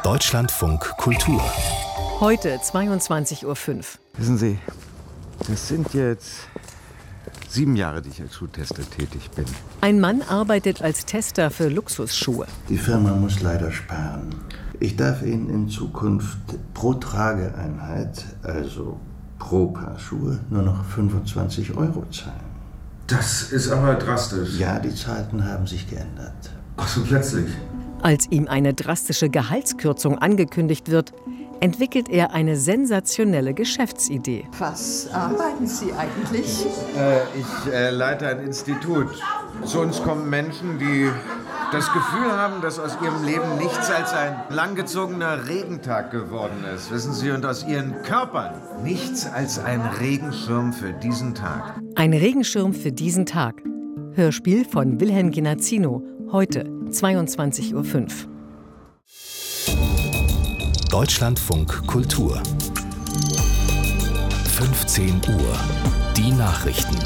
Deutschlandfunk Kultur. Heute 22:05 Uhr. Wissen Sie, das sind jetzt 7 Jahre, die ich als Schuhtester tätig bin. Ein Mann arbeitet als Tester für Luxusschuhe. Die Firma muss leider sparen. Ich darf Ihnen in Zukunft pro Trageeinheit, also pro Paar Schuhe, nur noch 25 € zahlen. Das ist aber drastisch. Ja, die Zeiten haben sich geändert. Ach so plötzlich. Als ihm eine drastische Gehaltskürzung angekündigt wird, entwickelt er eine sensationelle Geschäftsidee. Was arbeiten Sie eigentlich? Ich leite ein Institut. Zu uns kommen Menschen, die das Gefühl haben, dass aus ihrem Leben nichts als ein langgezogener Regentag geworden ist. Wissen Sie, und aus ihren Körpern nichts als ein Regenschirm für diesen Tag. Ein Regenschirm für diesen Tag. Hörspiel von Wilhelm Genazzino. Heute 22:05 Uhr. Deutschlandfunk Kultur. 15 Uhr. Die Nachrichten.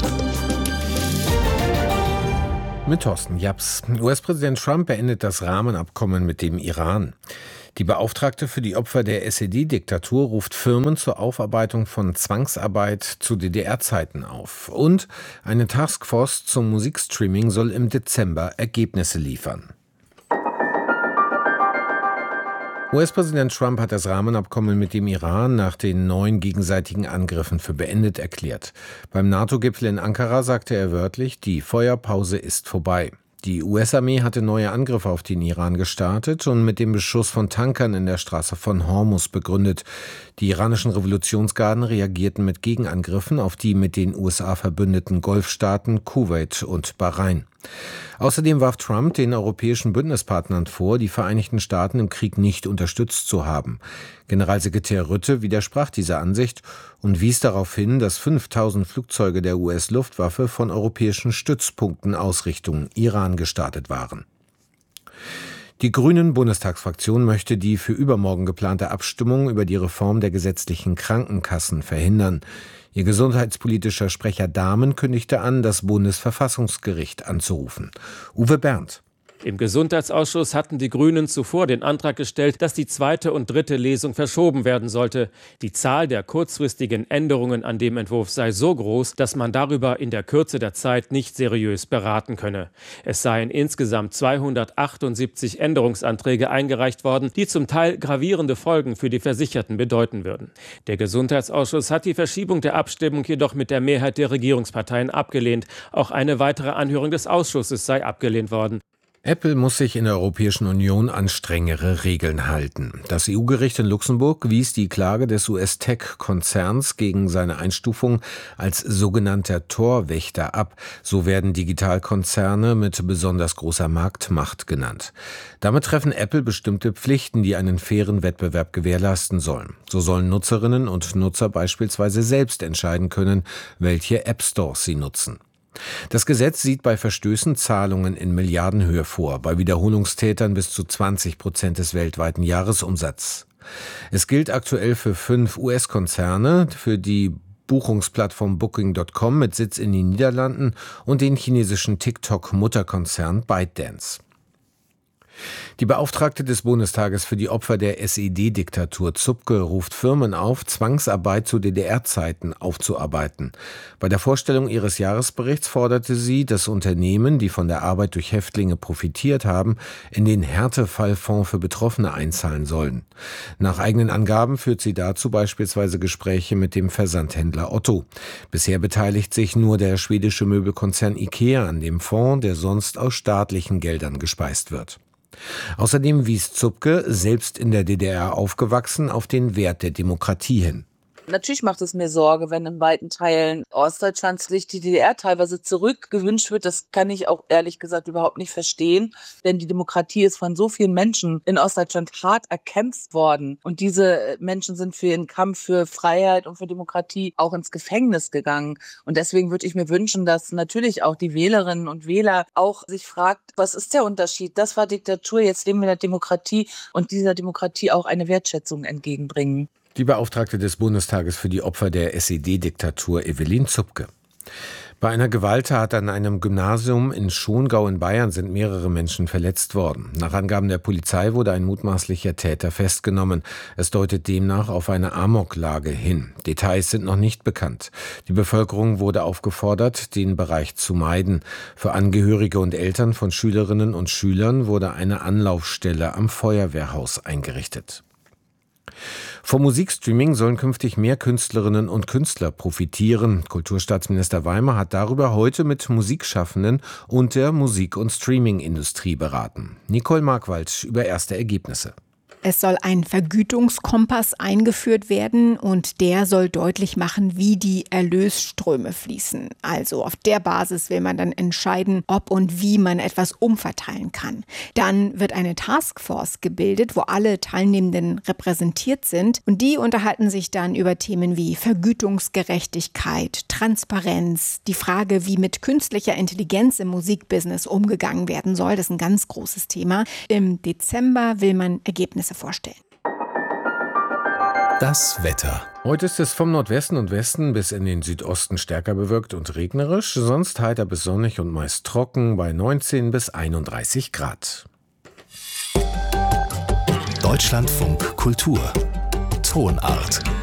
Mit Thorsten Japs. US-Präsident Trump beendet das Rahmenabkommen mit dem Iran. Die Beauftragte für die Opfer der SED-Diktatur ruft Firmen zur Aufarbeitung von Zwangsarbeit zu DDR-Zeiten auf. Und eine Taskforce zum Musikstreaming soll im Dezember Ergebnisse liefern. US-Präsident Trump hat das Rahmenabkommen mit dem Iran nach den 9 gegenseitigen Angriffen für beendet erklärt. Beim NATO-Gipfel in Ankara sagte er wörtlich, die Feuerpause ist vorbei. Die US-Armee hatte neue Angriffe auf den Iran gestartet und mit dem Beschuss von Tankern in der Straße von Hormuz begründet. Die iranischen Revolutionsgarden reagierten mit Gegenangriffen auf die mit den USA verbündeten Golfstaaten Kuwait und Bahrain. Außerdem warf Trump den europäischen Bündnispartnern vor, die Vereinigten Staaten im Krieg nicht unterstützt zu haben. Generalsekretär Rutte widersprach dieser Ansicht und wies darauf hin, dass 5000 Flugzeuge der US-Luftwaffe von europäischen Stützpunkten aus Richtung Iran gestartet waren. Die Grünen-Bundestagsfraktion möchte die für übermorgen geplante Abstimmung über die Reform der gesetzlichen Krankenkassen verhindern. Ihr gesundheitspolitischer Sprecher Dahmen kündigte an, das Bundesverfassungsgericht anzurufen. Uwe Berndt. Im Gesundheitsausschuss hatten die Grünen zuvor den Antrag gestellt, dass die 2. und 3. Lesung verschoben werden sollte. Die Zahl der kurzfristigen Änderungen an dem Entwurf sei so groß, dass man darüber in der Kürze der Zeit nicht seriös beraten könne. Es seien insgesamt 278 Änderungsanträge eingereicht worden, die zum Teil gravierende Folgen für die Versicherten bedeuten würden. Der Gesundheitsausschuss hat die Verschiebung der Abstimmung jedoch mit der Mehrheit der Regierungsparteien abgelehnt. Auch eine weitere Anhörung des Ausschusses sei abgelehnt worden. Apple muss sich in der Europäischen Union an strengere Regeln halten. Das EU-Gericht in Luxemburg wies die Klage des US-Tech-Konzerns gegen seine Einstufung als sogenannter Torwächter ab. So werden Digitalkonzerne mit besonders großer Marktmacht genannt. Damit treffen Apple bestimmte Pflichten, die einen fairen Wettbewerb gewährleisten sollen. So sollen Nutzerinnen und Nutzer beispielsweise selbst entscheiden können, welche App-Stores sie nutzen. Das Gesetz sieht bei Verstößen Zahlungen in Milliardenhöhe vor, bei Wiederholungstätern bis zu 20% des weltweiten Jahresumsatzes. Es gilt aktuell für 5 US-Konzerne, für die Buchungsplattform Booking.com mit Sitz in den Niederlanden und den chinesischen TikTok-Mutterkonzern ByteDance. Die Beauftragte des Bundestages für die Opfer der SED-Diktatur Zupke ruft Firmen auf, Zwangsarbeit zu DDR-Zeiten aufzuarbeiten. Bei der Vorstellung ihres Jahresberichts forderte sie, dass Unternehmen, die von der Arbeit durch Häftlinge profitiert haben, in den Härtefallfonds für Betroffene einzahlen sollen. Nach eigenen Angaben führt sie dazu beispielsweise Gespräche mit dem Versandhändler Otto. Bisher beteiligt sich nur der schwedische Möbelkonzern IKEA an dem Fonds, der sonst aus staatlichen Geldern gespeist wird. Außerdem wies Zupke, selbst in der DDR aufgewachsen, auf den Wert der Demokratie hin. Natürlich macht es mir Sorge, wenn in weiten Teilen Ostdeutschlands sich die DDR teilweise zurückgewünscht wird. Das kann ich auch ehrlich gesagt überhaupt nicht verstehen. Denn die Demokratie ist von so vielen Menschen in Ostdeutschland hart erkämpft worden. Und diese Menschen sind für ihren Kampf für Freiheit und für Demokratie auch ins Gefängnis gegangen. Und deswegen würde ich mir wünschen, dass natürlich auch die Wählerinnen und Wähler auch sich fragt, was ist der Unterschied? Das war Diktatur, jetzt leben wir in der Demokratie und dieser Demokratie auch eine Wertschätzung entgegenbringen. Die Beauftragte des Bundestages für die Opfer der SED-Diktatur Evelyn Zupke. Bei einer Gewalttat an einem Gymnasium in Schongau in Bayern sind mehrere Menschen verletzt worden. Nach Angaben der Polizei wurde ein mutmaßlicher Täter festgenommen. Es deutet demnach auf eine Amoklage hin. Details sind noch nicht bekannt. Die Bevölkerung wurde aufgefordert, den Bereich zu meiden. Für Angehörige und Eltern von Schülerinnen und Schülern wurde eine Anlaufstelle am Feuerwehrhaus eingerichtet. Vom Musikstreaming sollen künftig mehr Künstlerinnen und Künstler profitieren. Kulturstaatsminister Weimer hat darüber heute mit Musikschaffenden und der Musik- und Streaming-Industrie beraten. Nicole Markwald über erste Ergebnisse. Es soll ein Vergütungskompass eingeführt werden und der soll deutlich machen, wie die Erlösströme fließen. Also auf der Basis will man dann entscheiden, ob und wie man etwas umverteilen kann. Dann wird eine Taskforce gebildet, wo alle Teilnehmenden repräsentiert sind und die unterhalten sich dann über Themen wie Vergütungsgerechtigkeit, Transparenz, die Frage, wie mit künstlicher Intelligenz im Musikbusiness umgegangen werden soll. Das ist ein ganz großes Thema. Im Dezember will man Ergebnisse vorstellen. Das Wetter. Heute ist es vom Nordwesten und Westen bis in den Südosten stärker bewölkt und regnerisch, sonst heiter bis sonnig und meist trocken bei 19 bis 31 Grad. Deutschlandfunk Kultur. Tonart.